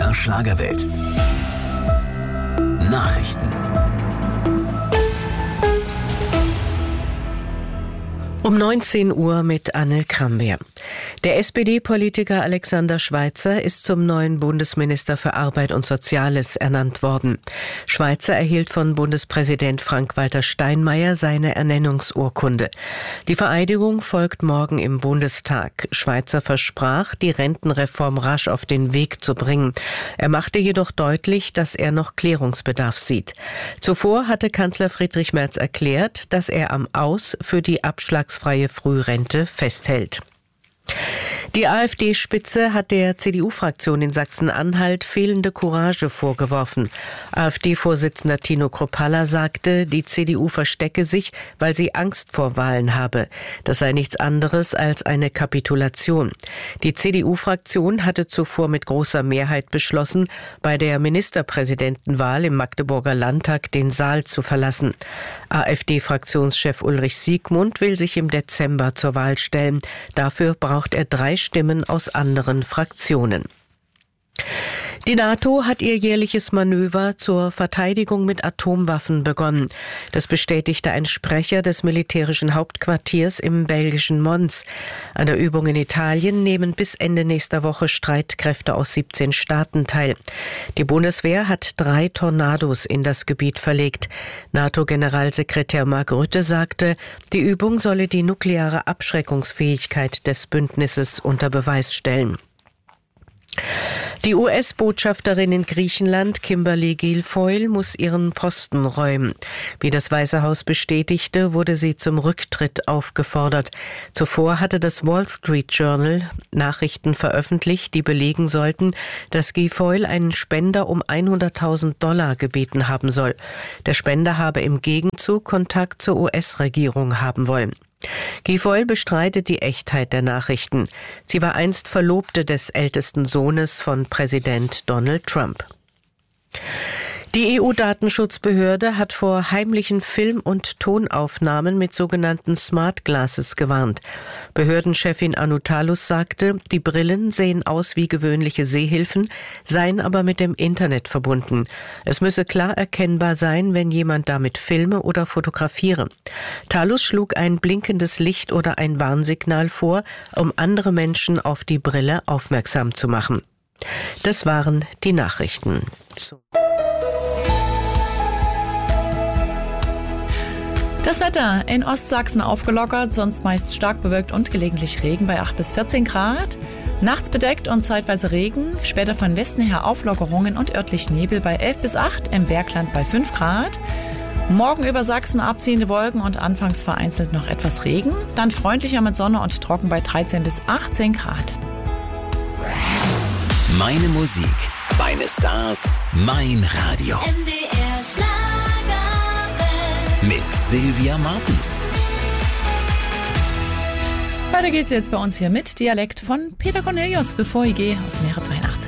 MDR Schlagerwelt. Nachrichten. Um 19 Uhr mit Anne Krambeer. Der SPD-Politiker Alexander Schweitzer ist zum neuen Bundesminister für Arbeit und Soziales ernannt worden. Schweitzer erhielt von Bundespräsident Frank-Walter Steinmeier seine Ernennungsurkunde. Die Vereidigung folgt morgen im Bundestag. Schweitzer versprach, die Rentenreform rasch auf den Weg zu bringen. Er machte jedoch deutlich, dass er noch Klärungsbedarf sieht. Zuvor hatte Kanzler Friedrich Merz erklärt, dass er am Aus für die abschlagsfreie Frührente festhält. Die AfD-Spitze hat der CDU-Fraktion in Sachsen-Anhalt fehlende Courage vorgeworfen. AfD-Vorsitzender Tino Kruppalla sagte, die CDU verstecke sich, weil sie Angst vor Wahlen habe. Das sei nichts anderes als eine Kapitulation. Die CDU-Fraktion hatte zuvor mit großer Mehrheit beschlossen, bei der Ministerpräsidentenwahl im Magdeburger Landtag den Saal zu verlassen. AfD-Fraktionschef Ulrich Siegmund will sich im Dezember zur Wahl stellen. Dafür braucht er 3 Stimmen aus anderen Fraktionen. Die NATO hat ihr jährliches Manöver zur Verteidigung mit Atomwaffen begonnen. Das bestätigte ein Sprecher des militärischen Hauptquartiers im belgischen Mons. An der Übung in Italien nehmen bis Ende nächster Woche Streitkräfte aus 17 Staaten teil. Die Bundeswehr hat 3 Tornados in das Gebiet verlegt. NATO-Generalsekretär Mark Rutte sagte, die Übung solle die nukleare Abschreckungsfähigkeit des Bündnisses unter Beweis stellen. Die US-Botschafterin in Griechenland, Kimberly Guilfoyle, muss ihren Posten räumen. Wie das Weiße Haus bestätigte, wurde sie zum Rücktritt aufgefordert. Zuvor hatte das Wall Street Journal Nachrichten veröffentlicht, die belegen sollten, dass Guilfoyle einen Spender um $100.000 gebeten haben soll. Der Spender habe im Gegenzug Kontakt zur US-Regierung haben wollen. Guilfoyle bestreitet die Echtheit der Nachrichten. Sie war einst Verlobte des ältesten Sohnes von Präsident Donald Trump. Die EU-Datenschutzbehörde hat vor heimlichen Film- und Tonaufnahmen mit sogenannten Smart Glasses gewarnt. Behördenchefin Anu Talus sagte, die Brillen sehen aus wie gewöhnliche Sehhilfen, seien aber mit dem Internet verbunden. Es müsse klar erkennbar sein, wenn jemand damit filme oder fotografiere. Talus schlug ein blinkendes Licht oder ein Warnsignal vor, um andere Menschen auf die Brille aufmerksam zu machen. Das waren die Nachrichten. Das Wetter in Ostsachsen aufgelockert, sonst meist stark bewölkt und gelegentlich Regen bei 8 bis 14 Grad. Nachts bedeckt und zeitweise Regen, später von Westen her Auflockerungen und örtlich Nebel bei 11 bis 8, im Bergland bei 5 Grad. Morgen über Sachsen abziehende Wolken und anfangs vereinzelt noch etwas Regen. Dann freundlicher mit Sonne und trocken bei 13 bis 18 Grad. Meine Musik, meine Stars, mein Radio. MDR Schlagerwelt. Mit Sylvia Martens. Weiter geht's jetzt bei uns hier mit Dialekt von Peter Cornelius, bevor ich gehe, aus dem Jahre 82.